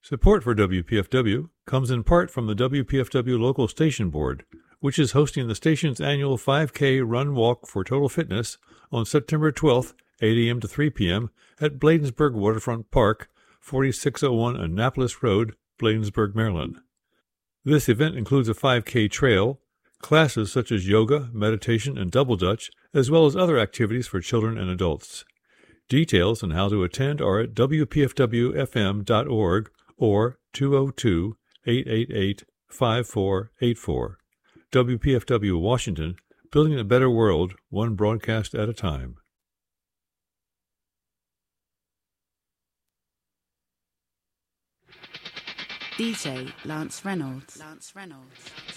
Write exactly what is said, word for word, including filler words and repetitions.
Support for W P F W comes in part from the W P F W Local Station Board, which is hosting the station's annual five K Run Walk for Total Fitness on September twelfth, eight a.m. to three p.m. at Bladensburg Waterfront Park, forty-six oh one Annapolis Road, Bladensburg, Maryland. This event includes a five K trail, classes such as yoga, meditation, and double dutch, as well as other activities for children and adults. Details on how to attend are at w p f w f m dot org or two oh two, eight eight eight, five four eight four. W P F W Washington, building a better world, one broadcast at a time. D J Lance Reynolds. Lance Reynolds.